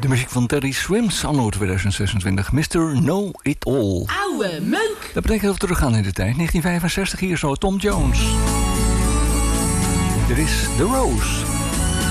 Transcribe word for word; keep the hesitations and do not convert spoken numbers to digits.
De muziek van Teddy Swims, anno tweeduizend zesentwintig. mister Know It All. Oude meuk. Dat betekent dat we teruggaan in de tijd. negentien vijfenzestig, hier zo Tom Jones. Dit is The Rose.